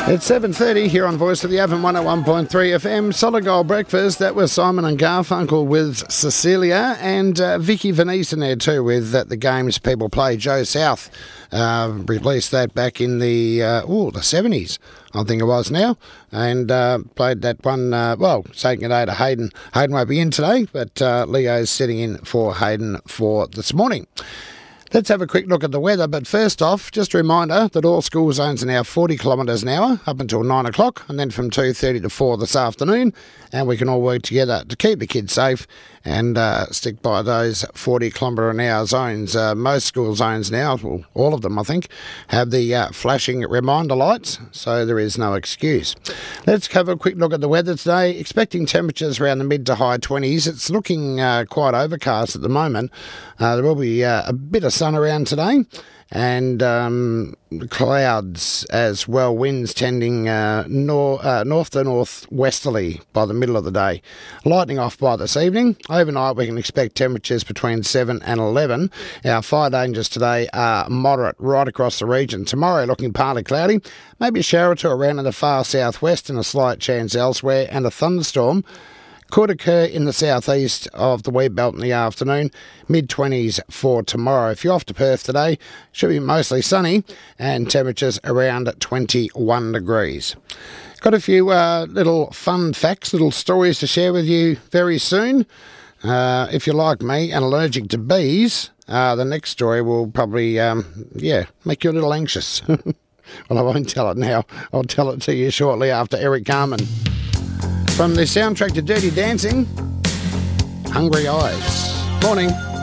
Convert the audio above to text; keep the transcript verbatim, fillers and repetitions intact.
It's seven thirty here on Voice of the Avon one oh one point three F M. Solid Gold Breakfast. That was Simon and Garfunkel with Cecilia, and uh, Vicky Venice in there too with uh, the games people play. Joe South uh, released that back in the uh, oh the seventies, I think it was now, and uh, played that one. Uh, well, saying good day to Hayden. Hayden won't be in today, but uh, Leo's sitting in for Hayden for this morning. Let's have a quick look at the weather, but first off, just a reminder that all school zones are now forty kilometres an hour up until nine o'clock, and then from two thirty to four this afternoon, and we can all work together to keep the kids safe and uh, stick by those forty kilometre an hour zones. Uh, most school zones now, well, all of them I think, have the uh, flashing reminder lights, so there is no excuse. Let's have a quick look at the weather today. Expecting temperatures around the mid to high twenties. It's looking uh, quite overcast at the moment. Uh, there will be uh, a bit of sun around today, and um, clouds as well, winds tending uh, nor- uh, north to northwesterly by the middle of the day. Lightning off by this evening. Overnight we can expect temperatures between seven and eleven. Our fire dangers today are moderate right across the region. Tomorrow looking partly cloudy, maybe a shower or two around in the far southwest and a slight chance elsewhere, and a thunderstorm could occur in the southeast of the wheat belt in the afternoon, mid twenties for tomorrow. If you're off to Perth today, should be mostly sunny and temperatures around twenty-one degrees. Got a few uh, little fun facts, little stories to share with you very soon. Uh, if you're like me and allergic to bees, uh, the next story will probably, um, yeah, make you a little anxious. Well, I won't tell it now. I'll tell it to you shortly after Eric Carmen. From the soundtrack to Dirty Dancing, Hungry Eyes. Morning.